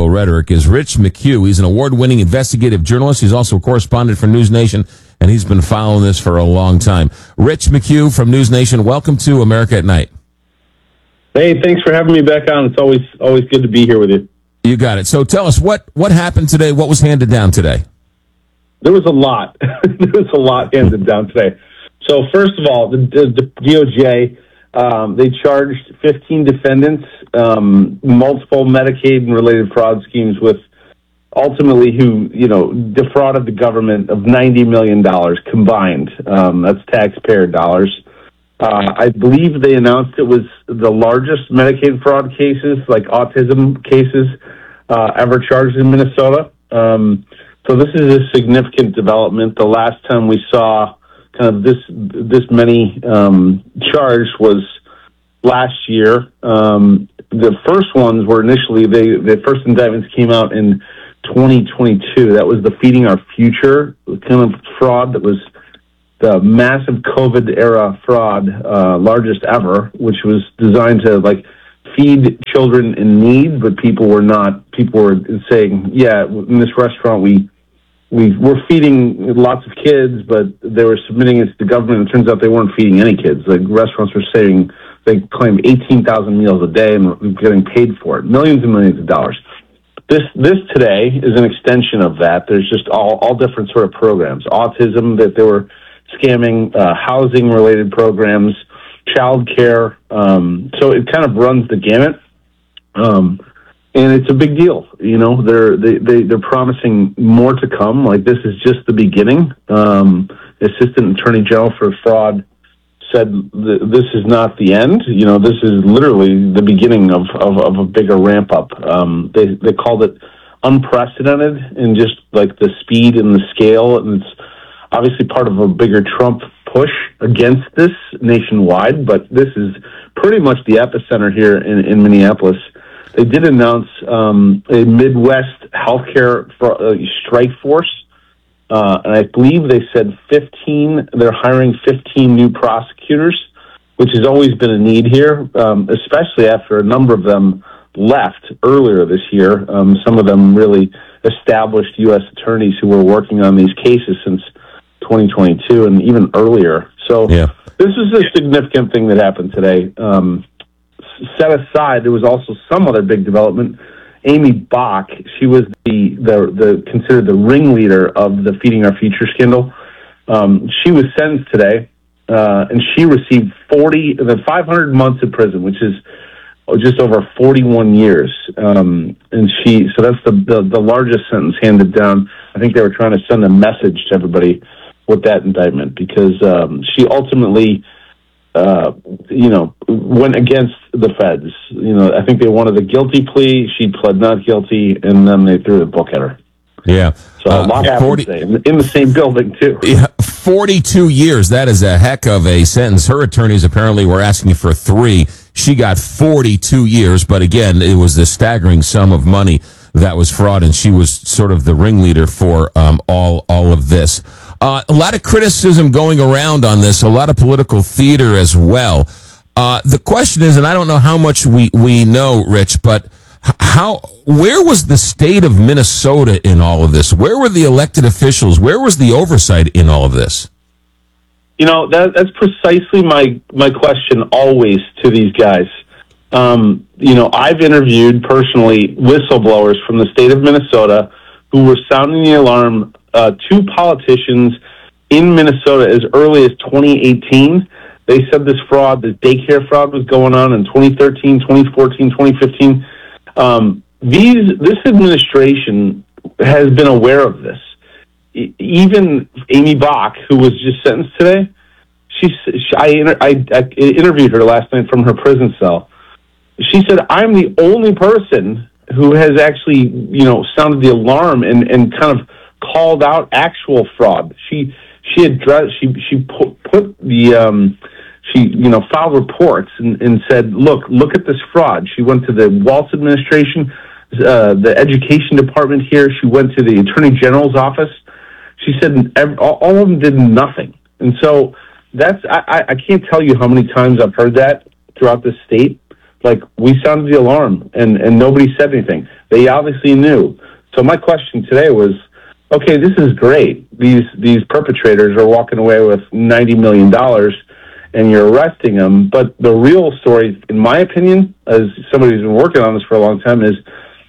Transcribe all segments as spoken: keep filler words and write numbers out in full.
political rhetoric is Rich McHugh. He's an award-winning investigative journalist. He's also a correspondent for News Nation, and he's been following this for a long time. Rich McHugh from News Nation, welcome to America at Night. Hey, thanks for having me back on. It's always always good to be here with you. You got it. So tell us, what, what happened today? What was handed down today? There was a lot. there was a lot handed down today. So first of all, the, the, the D O J, um, they charged fifteen defendants, um, multiple Medicaid and related fraud schemes with ultimately who, you know, defrauded the government of ninety million dollars combined. Um, that's taxpayer dollars. Uh, I believe they announced it was the largest Medicaid fraud cases, like autism cases, uh, ever charged in Minnesota. Um, so this is a significant development. The last time we saw kind of this this many um, charged was last year. Um, the first ones were initially, they the first indictments came out in twenty twenty-two. That was the Feeding Our Future kind of fraud that was the massive COVID era fraud, uh, largest ever, which was designed to like feed children in need, but people were not, people were saying, yeah, in this restaurant, we, we were feeding lots of kids, but they were submitting it to the government. It turns out they weren't feeding any kids. Like restaurants were saying, they claimed eighteen thousand meals a day and were getting paid for it, millions and millions of dollars. This this today is an extension of that. There's just all, all different sort of programs. Autism that they were scamming, uh, housing-related programs, child care. Um, so it kind of runs the gamut. Um, and it's a big deal. You know, they're, they, they, they're promising more to come. Like, this is just the beginning. Um, Assistant Attorney General for Fraud said th- this is not the end. You know, this is literally the beginning of, of, of a bigger ramp-up. Um, they, they called it unprecedented in just, like, the speed and the scale, and it's obviously part of a bigger Trump push against this nationwide, but this is pretty much the epicenter here in, in Minneapolis. They did announce um, a Midwest healthcare for, uh, strike force, uh, and I believe they said fifteen, they're hiring fifteen new prosecutors, which has always been a need here, um, especially after a number of them left earlier this year. Um, some of them really established U S attorneys who were working on these cases since twenty twenty-two and even earlier. So yeah. This is a significant thing that happened today. Um, set aside, there was also some other big development. Amy Bach, she was the, the, the considered the ringleader of the Feeding Our Future scandal. Um, she was sentenced today, uh, and she received forty, the five hundred months in prison, which is just over forty-one years. Um, and she, so that's the, the, the largest sentence handed down. I think they were trying to send a message to everybody with that indictment, because um, she ultimately, uh, you know, went against the feds. You know, I think they wanted a guilty plea. She pled not guilty, and then they threw the book at her. Yeah. So uh, a lot happened forty, today, in, in the same building, too. Yeah, forty-two years. That is a heck of a sentence. Her attorneys apparently were asking for three. She got forty-two years, but again, it was a staggering sum of money that was fraud, and she was sort of the ringleader for um, all all of this. Uh, a lot of criticism going around on this, a lot of political theater as well. Uh, the question is, and I don't know how much we, we know, Rich, but how, where was the state of Minnesota in all of this? Where were the elected officials? Where was the oversight in all of this? You know, that, that's precisely my, my question always to these guys. Um, you know, I've interviewed personally whistleblowers from the state of Minnesota who were sounding the alarm uh, to politicians in Minnesota as early as twenty eighteen. They said this fraud, this daycare fraud was going on in twenty thirteen, twenty fourteen, twenty fifteen. Um, these, this administration has been aware of this. E- even Amy Bach, who was just sentenced today, she, she I, inter- I, I interviewed her last night from her prison cell. She said, I'm the only person who has actually, you know, sounded the alarm and, and kind of called out actual fraud. She she addressed, she she put, put the um, she you know filed reports and, and said, look look at this fraud. She went to the Walz administration, uh, the education department here. She went to the Attorney General's office. She said every, all, all of them did nothing. And so that's I, I can't tell you how many times I've heard that throughout the state like we sounded the alarm and, and nobody said anything. They obviously knew. So my question today was, okay, this is great. These these perpetrators are walking away with ninety million dollars and you're arresting them. But the real story, in my opinion, as somebody who's been working on this for a long time, is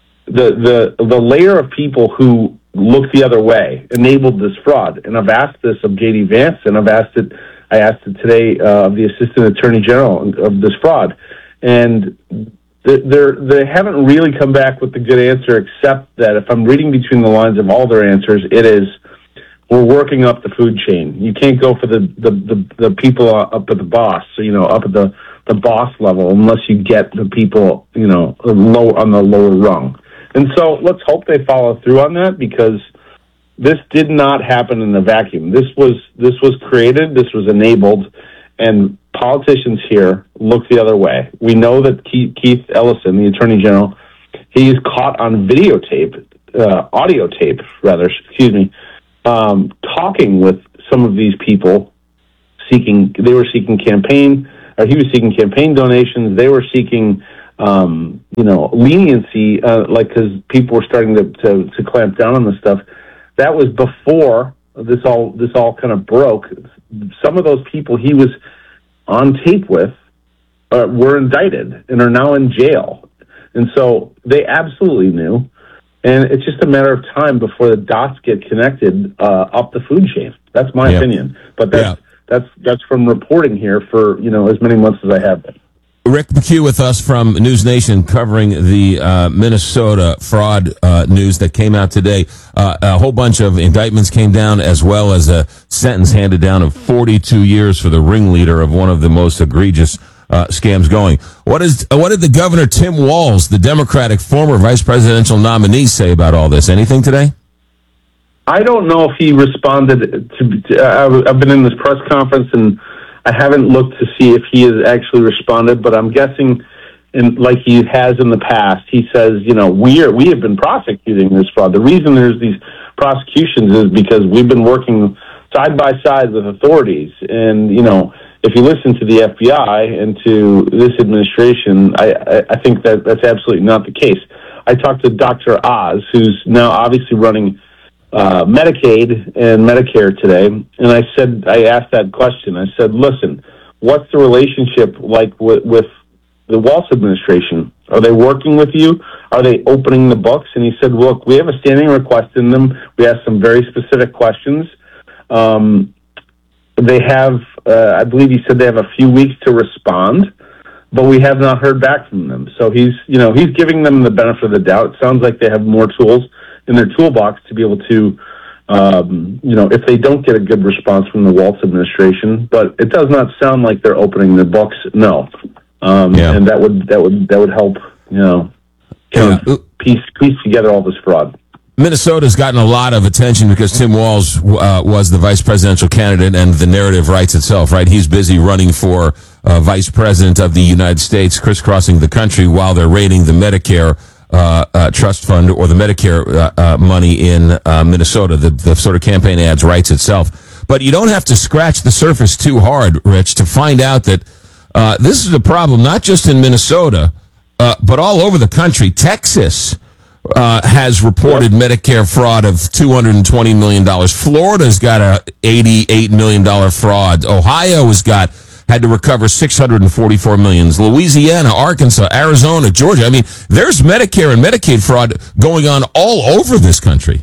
the, the, the layer of people who looked the other way enabled this fraud. And I've asked this of J D Vance, and I've asked it, I asked it today uh, of the Assistant Attorney General of this fraud. And they're, they haven't really come back with the good answer, except that if I'm reading between the lines of all their answers, it is, we're working up the food chain. You can't go for the, the, the, the people up at the boss, you know, up at the, the boss level, unless you get the people, you know, low on the lower rung. And so let's hope they follow through on that, because this did not happen in a vacuum. This was, this was created, this was enabled, and politicians here look the other way. We know that Keith Ellison, the Attorney General, he's caught on videotape, uh, audio tape, rather, excuse me, um, talking with some of these people seeking, they were seeking campaign, or he was seeking campaign donations, they were seeking, um, you know, leniency, uh, like, because people were starting to, to, to clamp down on this stuff. That was before this all, this all kind of broke. Some of those people he was on tape with uh, were indicted and are now in jail. And so they absolutely knew. And it's just a matter of time before the dots get connected uh, up the food chain. That's my yeah. opinion. But that's, yeah. that's, that's from reporting here for, you know, as many months as I have been. Rick McHugh with us from News Nation, covering the uh, Minnesota fraud uh, news that came out today. Uh, a whole bunch of indictments came down, as well as a sentence handed down of forty-two years for the ringleader of one of the most egregious uh, scams going. What is what did the governor, Tim Walz, the Democratic former vice presidential nominee, say about all this? Anything today? I don't know if he responded to. to uh, I've been in this press conference and I haven't looked to see if he has actually responded, but I'm guessing, in, like he has in the past, he says, you know, we are, we have been prosecuting this fraud. The reason there's these prosecutions is because we've been working side by side with authorities. And, you know, if you listen to the F B I and to this administration, I, I, I think that that's absolutely not the case. I talked to Doctor Oz, who's now obviously running Uh, Medicaid and Medicare today, and I said, I asked that question. I said, listen, what's the relationship like with, with the Walz administration? Are they working with you? Are they opening the books? And he said, look, we have a standing request in them. We asked some very specific questions. Um, they have, uh, I believe he said they have a few weeks to respond, but we have not heard back from them. So he's, you know, he's giving them the benefit of the doubt. It sounds like they have more tools in their toolbox to be able to, um, you know, if they don't get a good response from the Walz administration. But it does not sound like they're opening the books. No, um, yeah. and that would that would that would help, you know, kind yeah. of piece piece together all this fraud. Minnesota's gotten a lot of attention because Tim Walz uh, was the vice presidential candidate, and the narrative writes itself, right? He's busy running for uh, vice president of the United States, crisscrossing the country while they're raiding the Medicare uh, uh, trust fund or the Medicare uh, uh, money in uh, Minnesota. The, the sort of campaign ads writes itself. But you don't have to scratch the surface too hard, Rich, to find out that uh, this is a problem not just in Minnesota, uh, but all over the country. Texas Uh, has reported yep. Medicare fraud of two hundred twenty million dollars. Florida's got a eighty-eight million dollars fraud. Ohio has got, had to recover six hundred forty-four million dollars. Louisiana, Arkansas, Arizona, Georgia. I mean, there's Medicare and Medicaid fraud going on all over this country.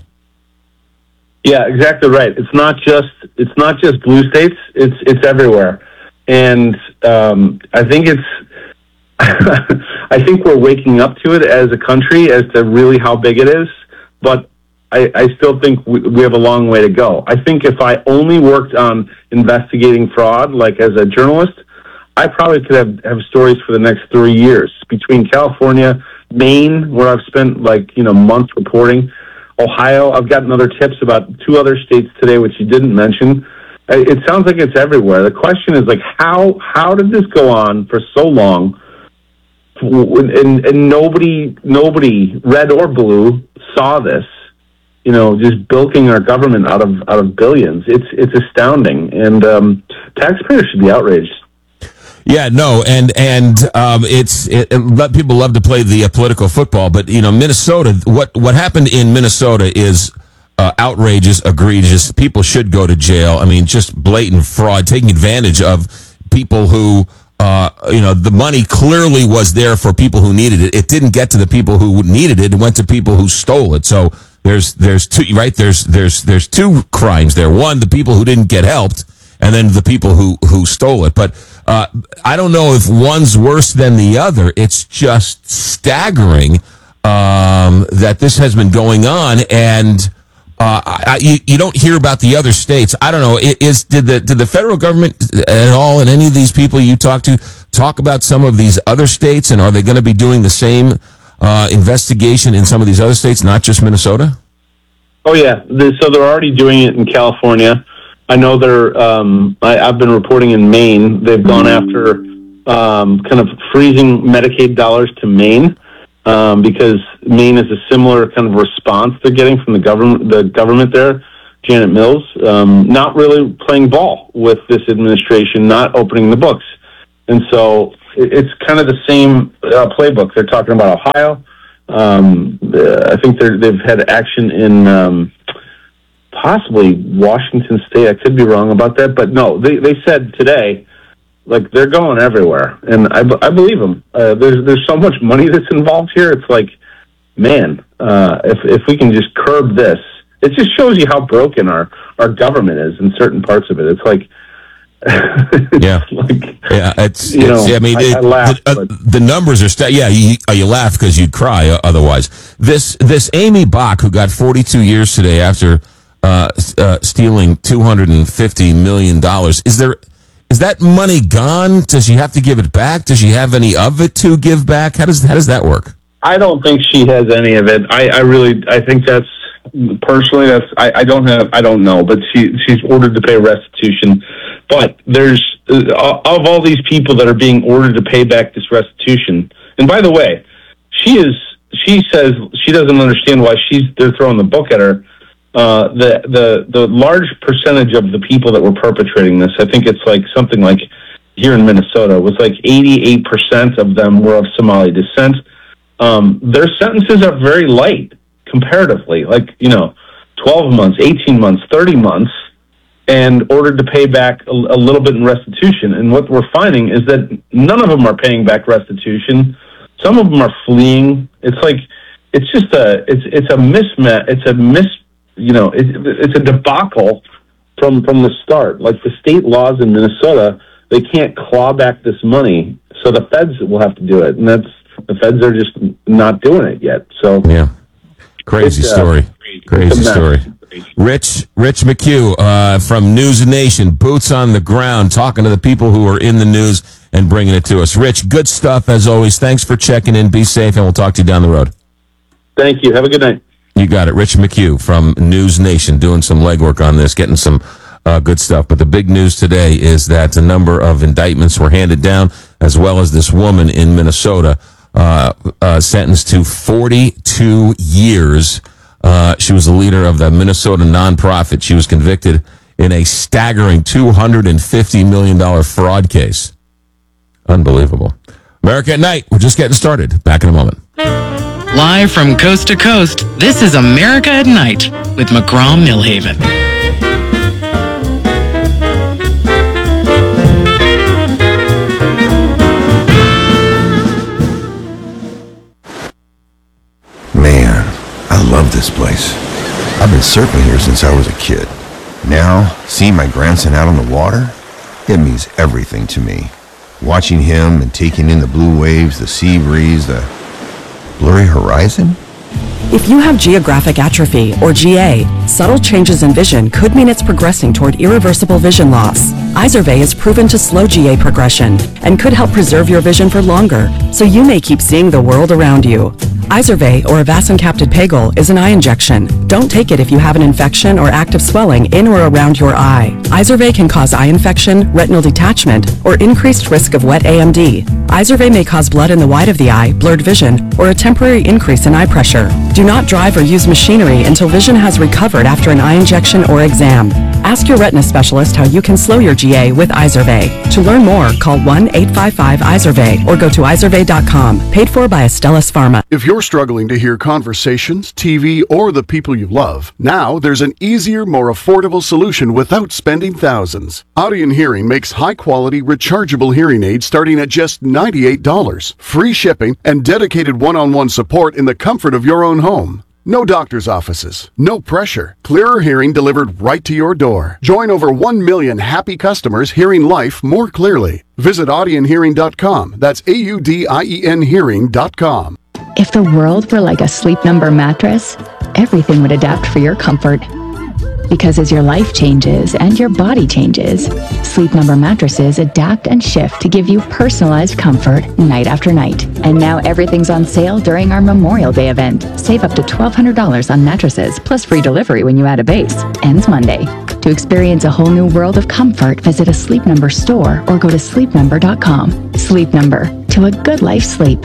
Yeah, exactly right. It's not just, it's not just blue states. It's, it's everywhere. And, um, I think it's, I think we're waking up to it as a country as to really how big it is, but I, I still think we, we have a long way to go. I think if I only worked on investigating fraud, like as a journalist, I probably could have, have stories for the next three years. Between California, Maine, where I've spent like, you know, months reporting, Ohio, I've gotten other tips about two other states today, which you didn't mention. It sounds like it's everywhere. The question is like, how, how did this go on for so long? And, and nobody, nobody, red or blue, saw this. You know, just bilking our government out of out of billions. It's it's astounding, and um, taxpayers should be outraged. Yeah, no, and and um, it's it, it, people love to play the uh, political football, but you know, Minnesota. What what happened in Minnesota is uh, outrageous, egregious. People should go to jail. I mean, just blatant fraud, taking advantage of people who. Uh, you know, the money clearly was there for people who needed it. It didn't get to the people who needed it. It went to people who stole it. So there's there's two right there's there's there's two crimes there. One, the people who didn't get helped, and then the people who who stole it. But uh, I don't know if one's worse than the other. It's just staggering um, that this has been going on, and uh, I, you, you don't hear about the other states. I don't know. Is did the did the federal government at all, and any of these people you talk to, talk about some of these other states, and are they going to be doing the same uh, investigation in some of these other states, not just Minnesota? Oh yeah, so they're already doing it in California. I know they're. Um, I, I've been reporting in Maine. They've gone after um, kind of freezing Medicaid dollars to Maine um, because Maine is a similar kind of response they're getting from the government. The government there, Janet Mills, um, not really playing ball with this administration, not opening the books, and so it, it's kind of the same uh, playbook. They're talking about Ohio. Um, I think they're, they've had action in. Um, Possibly Washington State. I could be wrong about that, but no, they they said today, like they're going everywhere, and I, I believe them. Uh, there's there's so much money that's involved here. It's like, man, uh, if if we can just curb this, it just shows you how broken our our government is in certain parts of it. It's like, it's yeah, like, yeah, it's, you it's know, I mean, I, it, I laugh, the, uh, the numbers are sta- yeah. You, you laugh because you'd cry uh, otherwise. This this Amy Bach, who got forty-two years today after. Uh, uh, stealing two hundred fifty million dollars. Is there, is that money gone? Does she have to give it back? Does she have any of it to give back? How does, how does that work? I don't think she has any of it. I, I really, I think that's, personally, that's, I, I don't have, I don't know, but she, she's ordered to pay restitution. But there's, uh, of all these people that are being ordered to pay back this restitution, and by the way, she is, she says she doesn't understand why she's, they're throwing the book at her. Uh, the, the, the large percentage of the people that were perpetrating this, I think it's like something like here in Minnesota, was like eighty-eight percent of them were of Somali descent. Um, their sentences are very light comparatively, like, you know, twelve months, eighteen months, thirty months, and ordered to pay back a, a little bit in restitution. And what we're finding is that none of them are paying back restitution. Some of them are fleeing. It's like, it's just a, it's, it's a mismatch. It's a mis, You know, it, it's a debacle from, from the start. Like the state laws in Minnesota, they can't claw back this money, so the feds will have to do it, and that's the feds are just not doing it yet. So yeah, crazy story, uh, crazy story. Rich Rich McHugh uh, from News Nation, boots on the ground, talking to the people who are in the news and bringing it to us. Rich, good stuff as always. Thanks for checking in. Be safe, and we'll talk to you down the road. Thank you. Have a good night. You got it. Rich McHugh from News Nation doing some legwork on this, getting some uh, good stuff. But the big news today is that a number of indictments were handed down, as well as this woman in Minnesota uh, uh, sentenced to forty-two years. Uh, she was the leader of the Minnesota nonprofit. She was convicted in a staggering two hundred fifty million dollars fraud case. Unbelievable. America at Night. We're just getting started. Back in a moment. Live from coast to coast, this is America at Night with McGraw-Millhaven. Man, I love this place. I've been surfing here since I was a kid. Now, seeing my grandson out on the water, it means everything to me. Watching him and taking in the blue waves, the sea breeze, the blurry horizon? If you have geographic atrophy, or G A, subtle changes in vision could mean it's progressing toward irreversible vision loss. Izervay is proven to slow G A progression and could help preserve your vision for longer, so you may keep seeing the world around you. Izervay, or avacincaptad pegol, is an eye injection. Don't take it if you have an infection or active swelling in or around your eye. Izervay can cause eye infection, retinal detachment, or increased risk of wet A M D. Izervay may cause blood in the white of the eye, blurred vision, or a temporary increase in eye pressure. Do not drive or use machinery until vision has recovered after an eye injection or exam. Ask your retina specialist how you can slow your G A with Izervay. To learn more, call one eight five five Izervay or go to izervay dot com. Paid for by Astellas Pharma. If you're struggling to hear conversations, T V, or the people you love, now there's an easier, more affordable solution without spending thousands. Audion Hearing makes high-quality, rechargeable hearing aids starting at just ninety-eight dollars. Free shipping and dedicated one-on-one support in the comfort of your own home. No doctor's offices, no pressure. Clearer hearing delivered right to your door. Join over one million happy customers hearing life more clearly. Visit audion hearing dot com. That's A U D I E N hearing dot com. If the world were like a Sleep Number mattress, everything would adapt for your comfort. Because as your life changes and your body changes, Sleep Number mattresses adapt and shift to give you personalized comfort night after night. And now everything's on sale during our Memorial Day event. Save up to twelve hundred dollars on mattresses, plus free delivery when you add a base. Ends Monday. To experience a whole new world of comfort, visit a Sleep Number store or go to sleep number dot com. Sleep Number. To a good life sleep.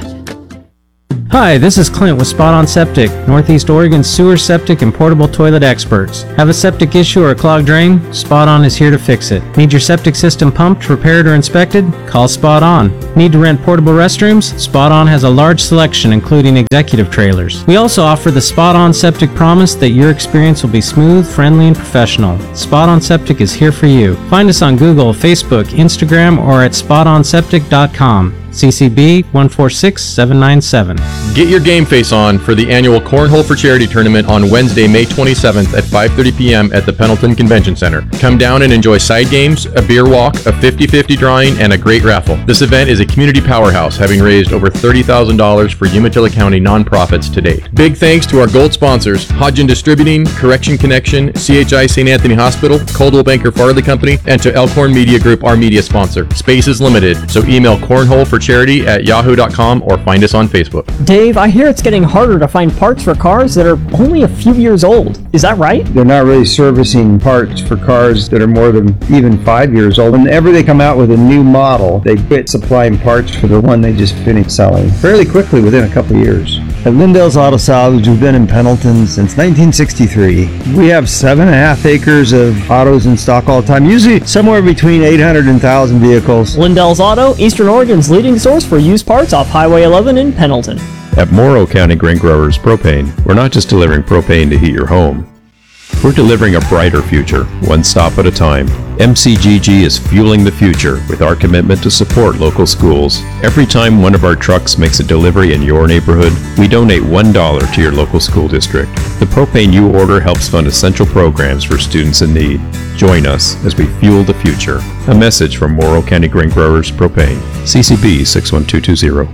Hi, this is Clint with Spot On Septic, Northeast Oregon's sewer, septic, and portable toilet experts. Have a septic issue or a clogged drain? Spot On is here to fix it. Need your septic system pumped, repaired, or inspected? Call Spot On. Need to rent portable restrooms? Spot On has a large selection, including executive trailers. We also offer the Spot On Septic promise that your experience will be smooth, friendly, and professional. Spot On Septic is here for you. Find us on Google, Facebook, Instagram, or at spot on septic dot com. C C B one four six seven nine seven. Get your game face on for the annual Cornhole for Charity tournament on Wednesday, May twenty-seventh at five thirty p.m. at the Pendleton Convention Center. Come down and enjoy side games, a beer walk, a fifty-fifty drawing, and a great raffle. This event is a community powerhouse, having raised over thirty thousand dollars for Umatilla County nonprofits to date. Big thanks to our gold sponsors, Hodgin Distributing, Correction Connection, C H I Saint Anthony Hospital, Coldwell Banker Farley Company, and to Elkhorn Media Group, our media sponsor. Space is limited, so email cornhole for charity at yahoo dot com or find us on Facebook. Dave, I hear it's getting harder to find parts for cars that are only a few years old. Is that right? They're not really servicing parts for cars that are more than even five years old. Whenever they come out with a new model, they quit supplying parts for the one they just finished selling fairly quickly within a couple of years. At Lindell's Auto Salvage, we've been in Pendleton since nineteen sixty-three. We have seven and a half acres of autos in stock all the time, usually somewhere between eight hundred and one thousand vehicles. Lindell's Auto, Eastern Oregon's leading source for used parts off Highway eleven in Pendleton. At Morrow County Grain Growers Propane, we're not just delivering propane to heat your home. We're delivering a brighter future, one stop at a time. M C G G is fueling the future with our commitment to support local schools. Every time one of our trucks makes a delivery in your neighborhood, we donate one dollar to your local school district. The propane you order helps fund essential programs for students in need. Join us as we fuel the future. A message from Morrow County Grain Growers Propane. C C B six one two two zero.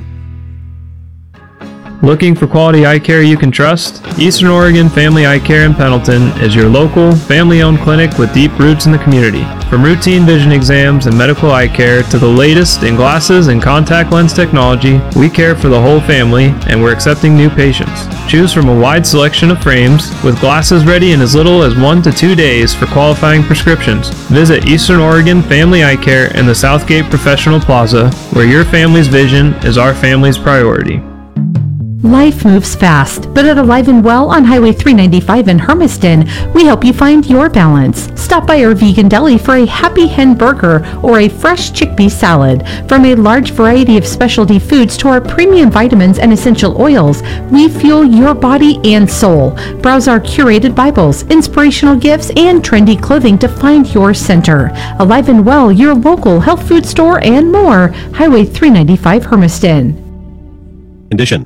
Looking for quality eye care you can trust? Eastern Oregon Family Eye Care in Pendleton is your local, family-owned clinic with deep roots in the community. From routine vision exams and medical eye care to the latest in glasses and contact lens technology, we care for the whole family and we're accepting new patients. Choose from a wide selection of frames with glasses ready in as little as one to two days for qualifying prescriptions. Visit Eastern Oregon Family Eye Care in the Southgate Professional Plaza, where your family's vision is our family's priority. Life moves fast, but at Alive and Well on Highway three ninety-five in Hermiston, we help you find your balance. Stop by our vegan deli for a Happy Hen burger or a fresh chickpea salad. From a large variety of specialty foods to our premium vitamins and essential oils, we fuel your body and soul. Browse our curated Bibles, inspirational gifts, and trendy clothing to find your center. Alive and Well, your local health food store and more. Highway three ninety-five Hermiston. Condition.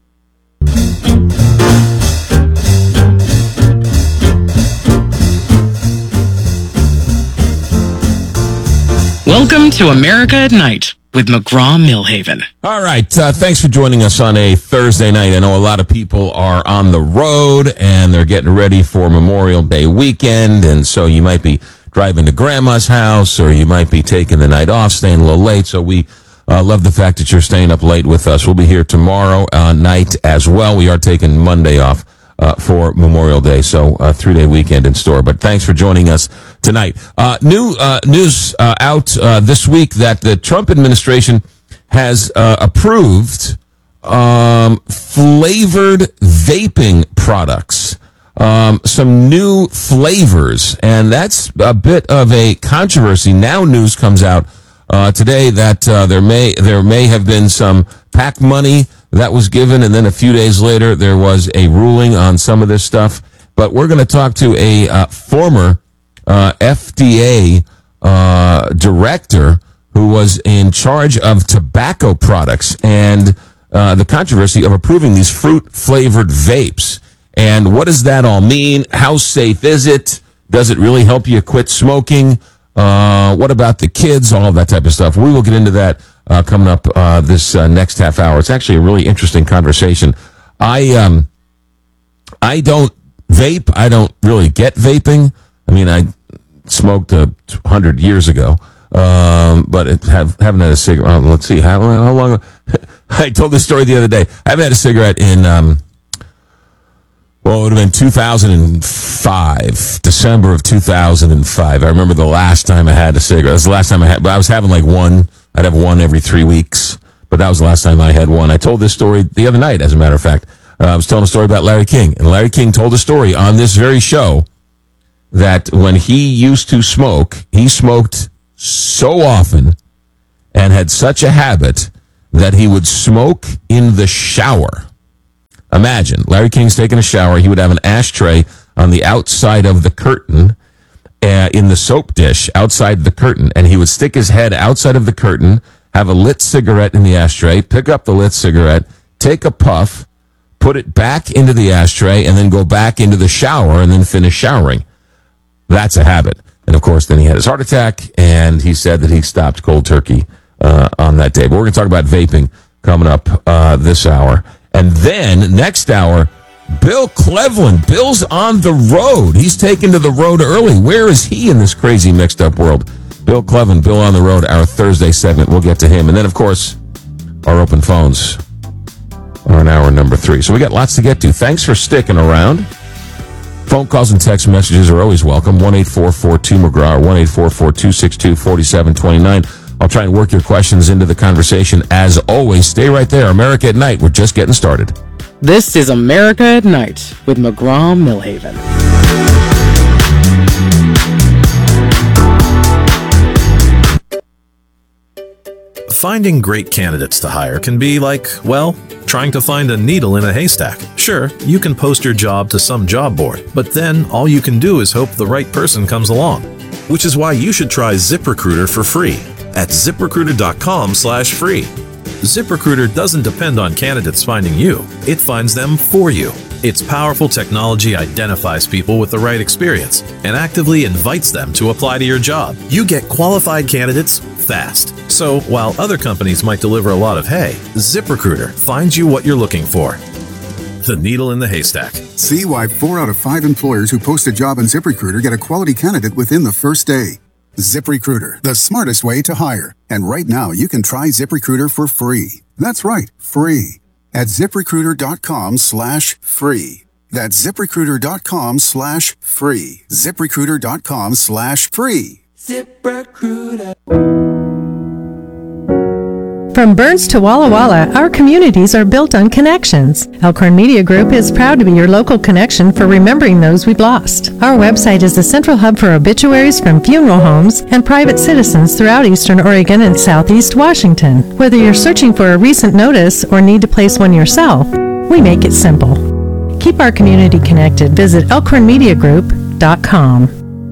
Welcome to America at Night with McGraw-Millhaven. All right. Uh, thanks for joining us on a Thursday night. I know a lot of people are on the road and they're getting ready for Memorial Day weekend. And so you might be driving to grandma's house or you might be taking the night off, staying a little late. So we uh, love the fact that you're staying up late with us. We'll be here tomorrow uh, night as well. We are taking Monday off Uh, for Memorial Day, so a three-day weekend in store. But thanks for joining us tonight. Uh, new uh, news uh, out uh, this week that the Trump administration has uh, approved um, flavored vaping products, um, some new flavors, and that's a bit of a controversy. Now news comes out uh, today that uh, there may there may have been some PAC money that was given, and then a few days later there was a ruling on some of this stuff. But we're going to talk to a uh, former uh, F D A uh, director who was in charge of tobacco products and uh, the controversy of approving these fruit-flavored vapes. And what does that all mean? How safe is it? Does it really help you quit smoking? Uh, what about the kids? All of that type of stuff. We will get into that uh, coming up uh, this uh, next half hour. It's actually a really interesting conversation. I um, I don't vape. I don't really get vaping. I mean, I smoked a uh, hundred years ago. Um, but it have, haven't had a cigarette. Uh, let's see, how, how long? I told this story the other day. I haven't had a cigarette in, um, well, it would have been two thousand five, December of two thousand five. I remember the last time I had a cigarette. That was the last time I had, but I was having like one. I'd have one every three weeks, but that was the last time I had one. I told this story the other night, as a matter of fact. Uh, I was telling a story about Larry King, and Larry King told a story on this very show that when he used to smoke, he smoked so often and had such a habit that he would smoke in the shower. Imagine, Larry King's taking a shower. He would have an ashtray on the outside of the curtain, uh, in the soap dish outside the curtain, and he would stick his head outside of the curtain, have a lit cigarette in the ashtray, pick up the lit cigarette, take a puff, put it back into the ashtray, and then go back into the shower and then finish showering. That's a habit. And, of course, then he had his heart attack, and he said that he stopped cold turkey uh, on that day. But we're going to talk about vaping coming up uh, this hour. And then, next hour, Bill Cleveland. Bill's on the road. He's taken to the road early. Where is he in this crazy mixed-up world? Bill Cleveland, Bill on the Road, our Thursday segment. We'll get to him. And then, of course, our open phones are in hour number three. So we got lots to get to. Thanks for sticking around. Phone calls and text messages are always welcome. one eight four four two McGraw or one eight four four two six two four seven two nine. I'll try and work your questions into the conversation. As always, stay right there. America at Night. We're just getting started. This is America at Night with McGraw Millhaven. Finding great candidates to hire can be like, well, trying to find a needle in a haystack. Sure, you can post your job to some job board, but then all you can do is hope the right person comes along. Which is why you should try ZipRecruiter for free at ZipRecruiter.com slash free. ZipRecruiter doesn't depend on candidates finding you. It finds them for you. Its powerful technology identifies people with the right experience and actively invites them to apply to your job. You get qualified candidates fast. So while other companies might deliver a lot of hay, ZipRecruiter finds you what you're looking for. The needle in the haystack. See why four out of five employers who post a job on ZipRecruiter get a quality candidate within the first day. ZipRecruiter, the smartest way to hire. And right now, you can try ZipRecruiter for free. That's right, free. At ZipRecruiter.com slash free. That's ZipRecruiter.com slash free. ZipRecruiter.com slash free. ZipRecruiter. From Burns to Walla Walla, our communities are built on connections. Elkhorn Media Group is proud to be your local connection for remembering those we've lost. Our website is the central hub for obituaries from funeral homes and private citizens throughout Eastern Oregon and Southeast Washington. Whether you're searching for a recent notice or need to place one yourself, we make it simple. Keep our community connected. Visit elkhorn media group dot com.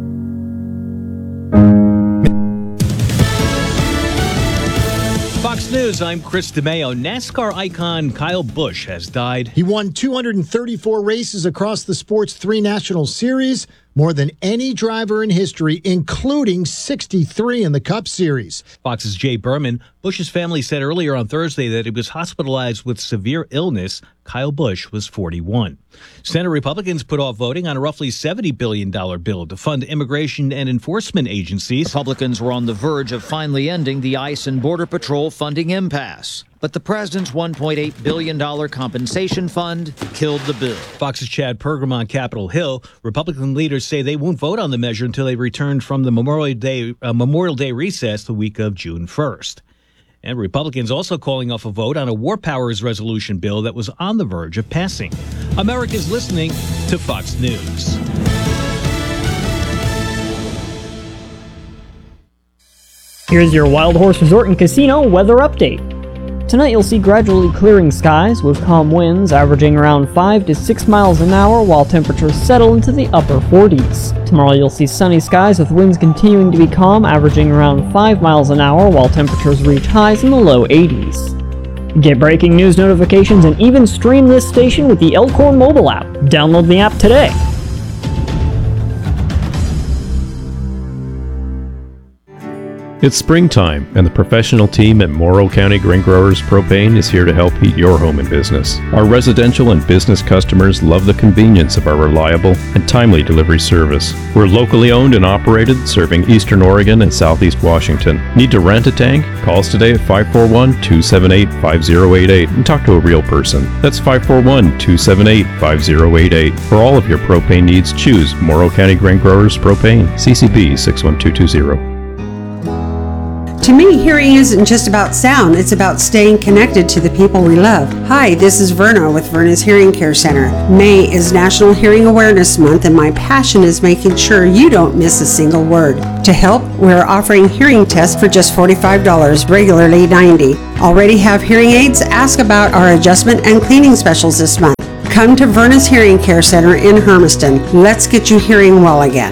Fox News, I'm Chris DeMeo. NASCAR icon Kyle Busch has died. He won two hundred thirty-four races across the sport's three national series, more than any driver in history, including sixty-three in the Cup Series. Fox's Jay Berman. Busch's family said earlier on Thursday that he was hospitalized with severe illness. Kyle Busch was forty-one. Senate Republicans put off voting on a roughly seventy billion dollars bill to fund immigration and enforcement agencies. Republicans were on the verge of finally ending the ICE and Border Patrol funding impasse. But the president's one point eight billion dollars compensation fund killed the bill. Fox's Chad Pergram on Capitol Hill. Republican leaders say they won't vote on the measure until they return from the Memorial Day, uh, Memorial Day recess the week of June first. And Republicans also calling off a vote on a war powers resolution bill that was on the verge of passing. America's listening to Fox News. Here's your Wild Horse Resort and Casino weather update. Tonight you'll see gradually clearing skies with calm winds averaging around five to six miles an hour while temperatures settle into the upper forties. Tomorrow you'll see sunny skies with winds continuing to be calm averaging around five miles an hour while temperatures reach highs in the low eighties. Get breaking news notifications and even stream this station with the Elkhorn mobile app. Download the app today. It's springtime, and the professional team at Morrow County Grain Growers Propane is here to help heat your home and business. Our residential and business customers love the convenience of our reliable and timely delivery service. We're locally owned and operated, serving Eastern Oregon and Southeast Washington. Need to rent a tank? Call us today at five four one, two seven eight, five zero eight eight and talk to a real person. That's five four one, two seven eight, five zero eight eight. For all of your propane needs, choose Morrow County Grain Growers Propane, C C B six one two two zero. To me, hearing isn't just about sound, it's about staying connected to the people we love. Hi, this is Verna with Verna's Hearing Care Center. May is National Hearing Awareness Month, and my passion is making sure you don't miss a single word. To help, we're offering hearing tests for just forty-five dollars, regularly ninety dollars. Already have hearing aids? Ask about our adjustment and cleaning specials this month. Come to Verna's Hearing Care Center in Hermiston. Let's get you hearing well again.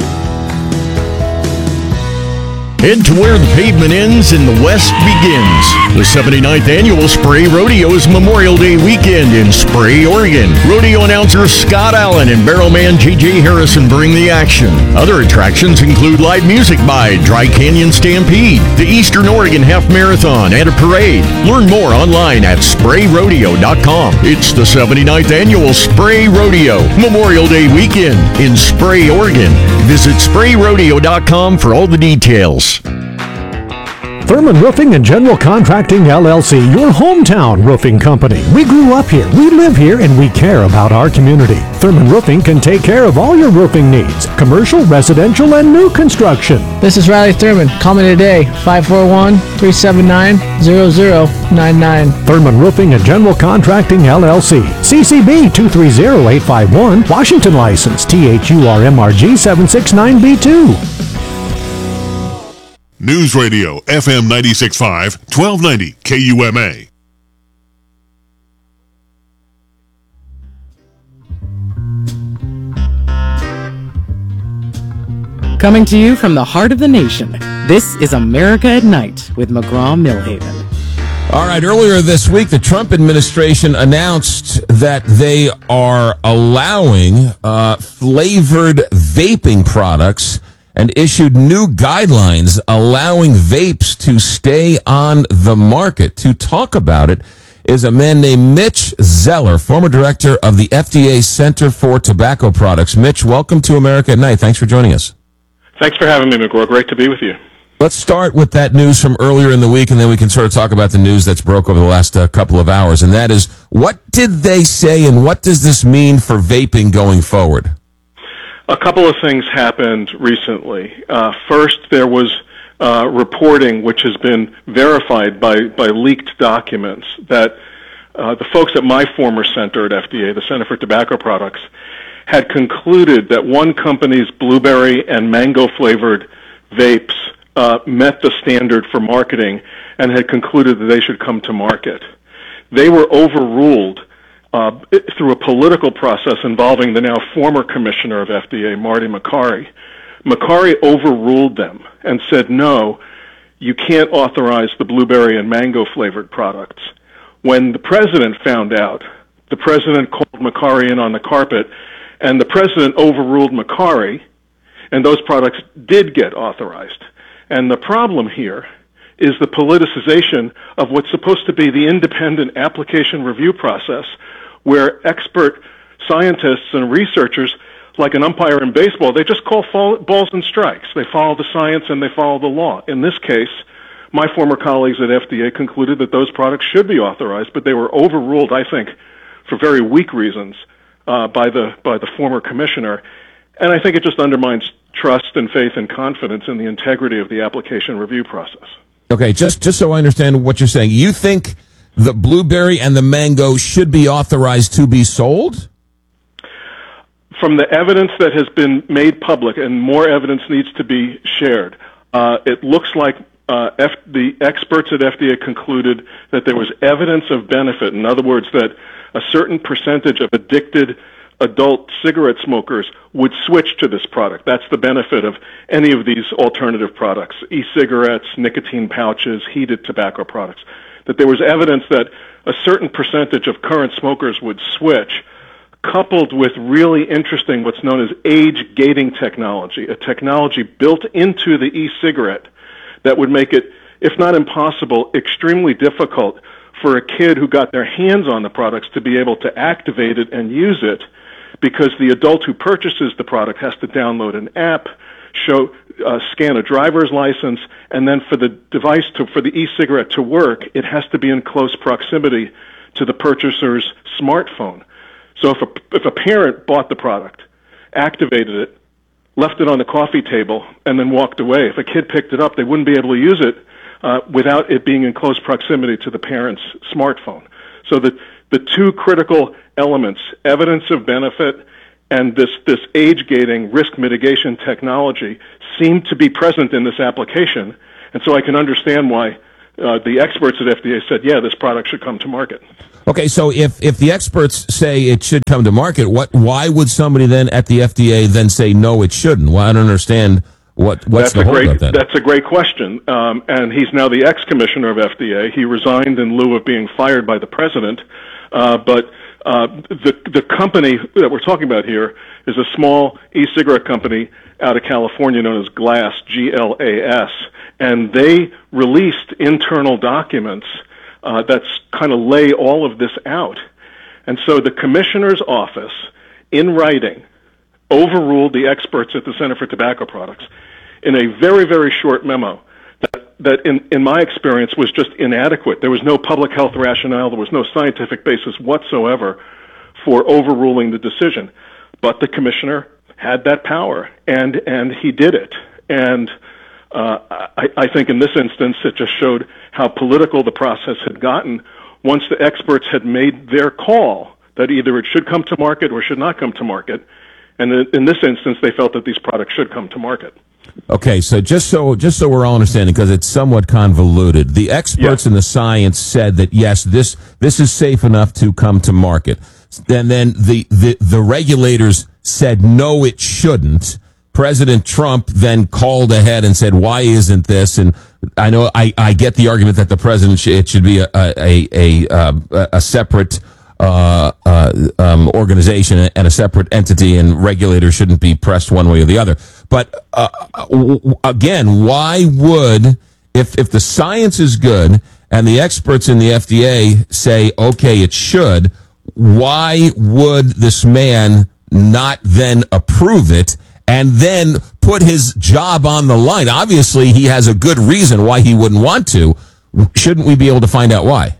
Head to where the pavement ends and the West begins. The seventy-ninth Annual Spray Rodeo is Memorial Day weekend in Spray, Oregon. Rodeo announcer Scott Allen and barrelman J J Harrison bring the action. Other attractions include live music by Dry Canyon Stampede, the Eastern Oregon Half Marathon, and a parade. Learn more online at spray rodeo dot com. It's the seventy-ninth Annual Spray Rodeo, Memorial Day weekend in Spray, Oregon. Visit spray rodeo dot com for all the details. Thurman Roofing and General Contracting L L C, your hometown roofing company. We grew up here, we live here, and we care about our community. Thurman Roofing can take care of all your roofing needs, commercial, residential, and new construction. This is Riley Thurman. Call me today, five four one, three seven nine, zero zero nine nine. Thurman Roofing and General Contracting L L C, C C B two three zero eight five one, Washington license, T H U R M R G seven six nine B two. News Radio, F M ninety-six point five, twelve ninety K U M A. Coming to you from the heart of the nation, this is America at Night with McGraw-Millhaven. All right, earlier this week, the Trump administration announced that they are allowing uh, flavored vaping products and issued new guidelines allowing vapes to stay on the market. To talk about it is a man named Mitch Zeller, former director of the F D A Center for Tobacco Products. Mitch, welcome to America at Night. Thanks for joining us. Thanks for having me, McGraw. Great to be with you. Let's start with that news from earlier in the week, and then we can sort of talk about the news that's broke over the last uh, couple of hours. And that is, what did they say, and what does this mean for vaping going forward? A couple of things happened recently. Uh, first, there was uh, reporting, which has been verified by, by leaked documents, that uh, the folks at my former center at F D A, the Center for Tobacco Products, had concluded that one company's blueberry and mango-flavored vapes uh, met the standard for marketing and had concluded that they should come to market. They were overruled Uh, through a political process involving the now former commissioner of F D A, Marty Makary. Makary overruled them and said, no, you can't authorize the blueberry and mango-flavored products. When the president found out, the president called Makary in on the carpet, and the president overruled Makary, and those products did get authorized. And the problem here is the politicization of what's supposed to be the independent application review process, where expert scientists and researchers, like an umpire in baseball, they just call fall, balls and strikes. They follow the science and they follow the law. In this case, my former colleagues at F D A concluded that those products should be authorized, but they were overruled, I think, for very weak reasons uh, by the by the former commissioner. And I think it just undermines trust and faith and confidence in the integrity of the application review process. Okay, just just so I understand what you're saying, you think the blueberry and the mango should be authorized to be sold? From the evidence that has been made public, and more evidence needs to be shared, uh, it looks like uh, F- the experts at F D A concluded that there was evidence of benefit. In other words, that a certain percentage of addicted adult cigarette smokers would switch to this product. That's the benefit of any of these alternative products, e-cigarettes, nicotine pouches, heated tobacco products, that there was evidence that a certain percentage of current smokers would switch, coupled with really interesting what's known as age gating technology, a technology built into the e-cigarette that would make it, if not impossible, extremely difficult for a kid who got their hands on the products to be able to activate it and use it, because the adult who purchases the product has to download an app, show, uh, scan a driver's license, and then for the device to, for the e-cigarette to work, it has to be in close proximity to the purchaser's smartphone. So if a, if a parent bought the product, activated it, left it on the coffee table, and then walked away, if a kid picked it up, they wouldn't be able to use it uh, without it being in close proximity to the parent's smartphone. So the, the two critical elements, evidence of benefit and this, this age-gating risk mitigation technology, seem to be present in this application. And so I can understand why uh, the experts at F D A said, yeah, this product should come to market. Okay, so if, if the experts say it should come to market, what why would somebody then at the F D A then say no, it shouldn't? Well, I don't understand what what's that's the a hold great up then. that's a great question, um, and he's now the ex-commissioner of F D A. He resigned in lieu of being fired by the president, uh, but uh, the the company that we're talking about here is a small e-cigarette company out of California known as Glass, G L A S, and they released internal documents Uh, that's kind of lay all of this out. And so the commissioner's office, in writing, overruled the experts at the Center for Tobacco Products in a very, very short memo that, that in, in my experience, was just inadequate. There was no public health rationale. There was no scientific basis whatsoever for overruling the decision. But the commissioner had that power, and, and he did it. And Uh, I, I think in this instance, it just showed how political the process had gotten once the experts had made their call that either it should come to market or should not come to market. And in, in this instance, they felt that these products should come to market. Okay, so just so just so we're all understanding, because it's somewhat convoluted, the experts in the science said that yes, this this is safe enough to come to market, and then the the, the regulators said no, it shouldn't. President Trump then called ahead and said, why isn't this? And I know I, I get the argument that the president, sh- it should be a, a, a, a, a separate uh, uh, um, organization and a separate entity, and regulators shouldn't be pressed one way or the other. But uh, w- again, why would, if, if the science is good and the experts in the F D A say, okay, it should, why would this man not then approve it and then put his job on the line? Obviously, he has a good reason why he wouldn't want to. Shouldn't we be able to find out why?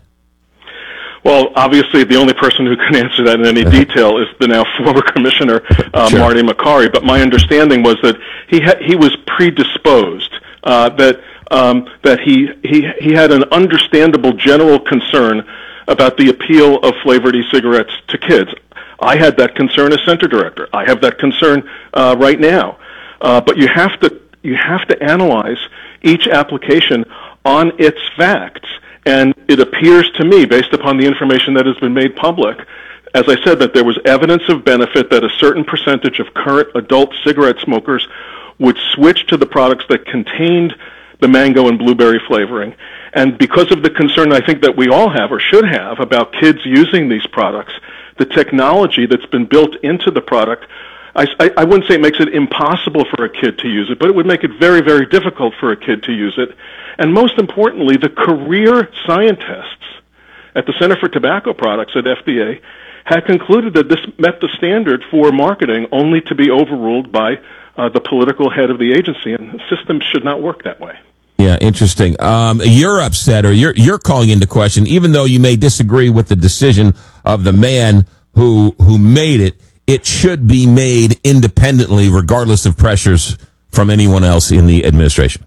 Well, obviously, the only person who can answer that in any detail is the now former commissioner, uh, Sure. Marty Makary. But my understanding was that he ha- he was predisposed, uh, that um, that he, he he had an understandable general concern about the appeal of flavored e-cigarettes to kids. I had that concern as center director. I have that concern uh, right now. Uh, but you have to you have to analyze each application on its facts. And it appears to me, based upon the information that has been made public, as I said, that there was evidence of benefit that a certain percentage of current adult cigarette smokers would switch to the products that contained the mango and blueberry flavoring. And because of the concern I think that we all have or should have about kids using these products, the technology that's been built into the product, I, I, I wouldn't say it makes it impossible for a kid to use it, but it would make it very, very difficult for a kid to use it. And most importantly, the career scientists at the Center for Tobacco Products at F D A had concluded that this met the standard for marketing, only to be overruled by uh, the political head of the agency, and the system should not work that way. Yeah, interesting. Um, you're upset, or you're you're calling into question, even though you may disagree with the decision of the man who who made it. It should be made independently, regardless of pressures from anyone else in the administration.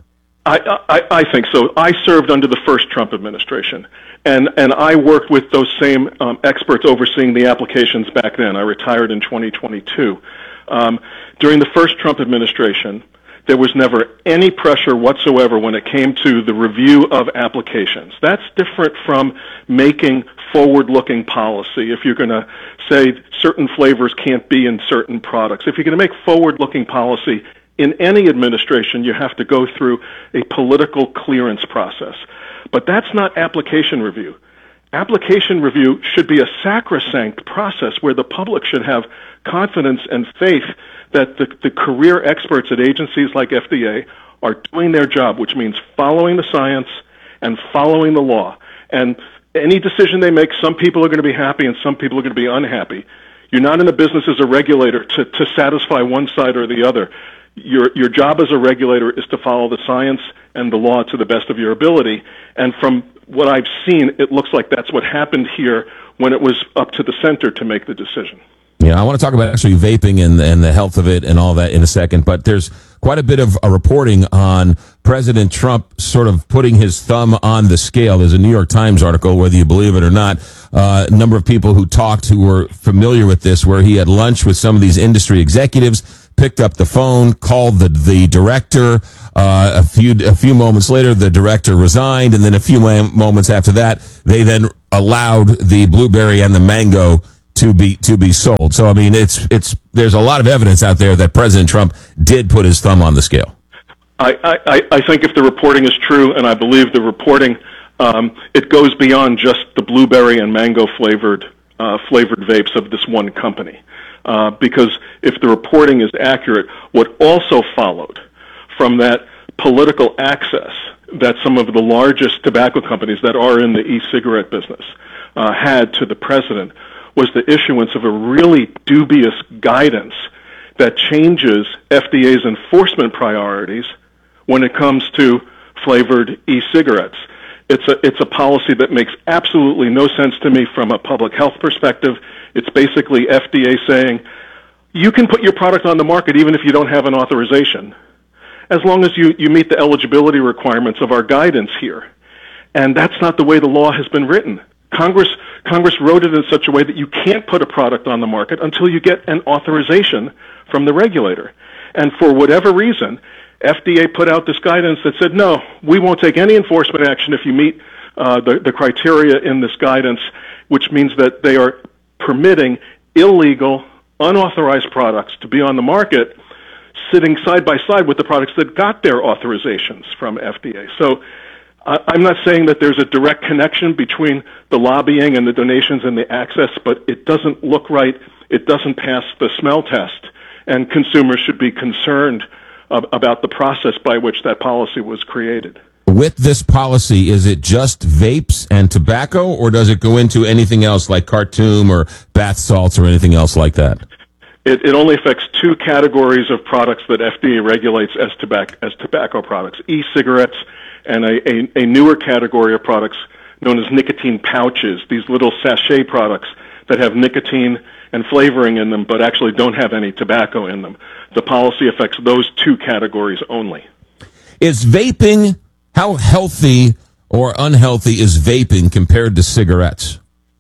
I, I, I think so. I served under the first Trump administration, and, and I worked with those same um, experts overseeing the applications back then. I retired in twenty twenty-two. Um, during the first Trump administration, there was never any pressure whatsoever when it came to the review of applications. That's different from making forward-looking policy. If you're going to say certain flavors can't be in certain products, if you're going to make forward-looking policy in any administration, you have to go through a political clearance process. But that's not application review. Application review should be a sacrosanct process where the public should have confidence and faith that the, the career experts at agencies like F D A are doing their job, which means following the science and following the law. And any decision they make, some people are going to be happy and some people are going to be unhappy. You're not in the business as a regulator to, to satisfy one side or the other. Your, your job as a regulator is to follow the science and the law to the best of your ability. And from what I've seen, it looks like that's what happened here when it was up to the center to make the decision. Yeah, I want to talk about actually vaping and, and the health of it and all that in a second, but there's quite a bit of a reporting on President Trump sort of putting his thumb on the scale. There's a New York Times article, whether you believe it or not, uh, a number of people who talked who were familiar with this, where he had lunch with some of these industry executives, picked up the phone, called the the director. Uh, a few a few moments later, the director resigned, and then a few moments after that, they then allowed the blueberry and the mango to be to be sold. So I mean, it's it's there's a lot of evidence out there that President Trump did put his thumb on the scale. I I, I think if the reporting is true, and I believe the reporting, um, it goes beyond just the blueberry and mango flavored uh, flavored vapes of this one company. Uh, because if the reporting is accurate, what also followed from that political access that some of the largest tobacco companies that are in the e-cigarette business uh, had to the president was the issuance of a really dubious guidance that changes F D A's enforcement priorities when it comes to flavored e-cigarettes. It's a, it's a policy that makes absolutely no sense to me from a public health perspective. It's basically F D A saying, you can put your product on the market even if you don't have an authorization, as long as you, you meet the eligibility requirements of our guidance here. And that's not the way the law has been written. Congress, Congress wrote it in such a way that you can't put a product on the market until you get an authorization from the regulator. And for whatever reason, F D A put out this guidance that said, no, we won't take any enforcement action if you meet uh, the, the criteria in this guidance, which means that they are permitting illegal, unauthorized products to be on the market, sitting side by side with the products that got their authorizations from F D A. So uh, I'm not saying that there's a direct connection between the lobbying and the donations and the access, but it doesn't look right. It doesn't pass the smell test, and consumers should be concerned uh, about the process by which that policy was created. With this policy, is it just vapes and tobacco, or does it go into anything else like Khartoum or bath salts or anything else like that? It, it only affects two categories of products that F D A regulates as tobacco, as tobacco products, e-cigarettes and a, a, a newer category of products known as nicotine pouches, these little sachet products that have nicotine and flavoring in them but actually don't have any tobacco in them. The policy affects those two categories only. Is vaping... How healthy or unhealthy is vaping compared to cigarettes?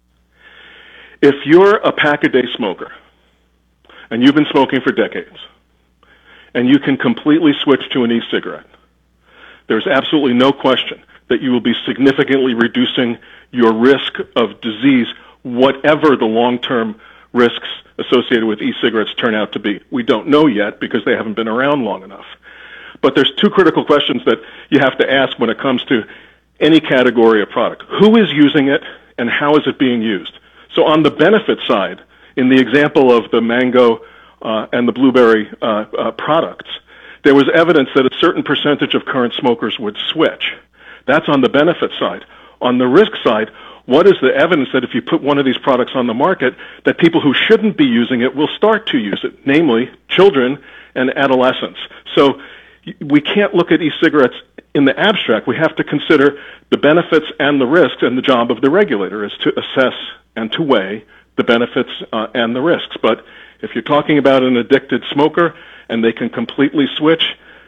If you're a pack-a-day smoker, and you've been smoking for decades, and you can completely switch to an e-cigarette, there's absolutely no question that you will be significantly reducing your risk of disease, whatever the long-term risks associated with e-cigarettes turn out to be. We don't know yet because they haven't been around long enough. But there's two critical questions that you have to ask when it comes to any category of product. Who is using it, and how is it being used? So on the benefit side, in the example of the mango uh, and the blueberry uh, uh, products, there was evidence that a certain percentage of current smokers would switch. That's on the benefit side. On the risk side, what is the evidence that if you put one of these products on the market, that people who shouldn't be using it will start to use it, namely children and adolescents? So we can't look at e-cigarettes in the abstract. We have to consider the benefits and the risks, and the job of the regulator is to assess and to weigh the benefits uh, and the risks. But if you're talking about an addicted smoker and they can completely switch,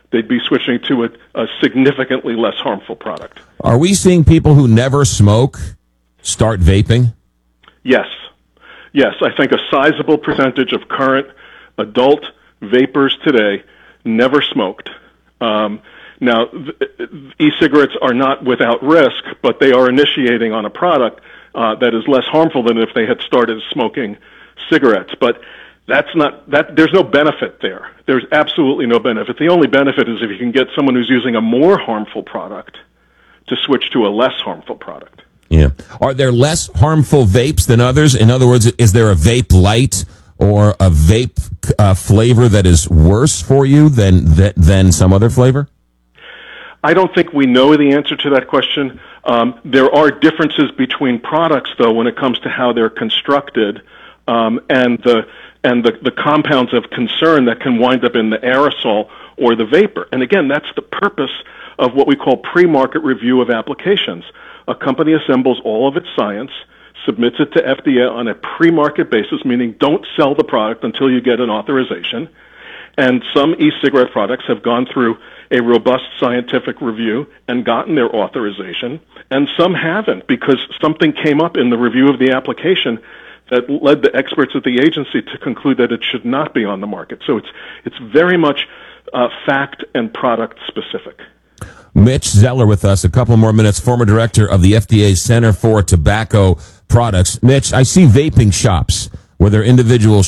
they'd be switching to a, a significantly less harmful product. Are we seeing people who never smoke start vaping? Yes. Yes, I think a sizable percentage of current adult vapers today never smoked. Um, now, th- e-cigarettes are not without risk, but they are initiating on a product uh, that is less harmful than if they had started smoking cigarettes. But that's not that. There's no benefit there. There's absolutely no benefit. The only benefit is if you can get someone who's using a more harmful product to switch to a less harmful product. Yeah. Are there less harmful vapes than others? In other words, is there a vape light or a vape uh, flavor that is worse for you than that, than some other flavor? I don't think we know the answer to that question. Um, there are differences between products, though, when it comes to how they're constructed um, and the and the, the compounds of concern that can wind up in the aerosol or the vapor. And again, that's the purpose of what we call pre-market review of applications. A company assembles all of its science, submits it to F D A on a pre-market basis, meaning don't sell the product until you get an authorization. And some e-cigarette products have gone through a robust scientific review and gotten their authorization, and some haven't because something came up in the review of the application that led the experts at the agency to conclude that it should not be on the market. So it's it's very much uh, fact and product specific. Mitch Zeller with us, a couple more minutes, former director of the F D A Center for Tobacco Products. Mitch, I see vaping shops where there are individual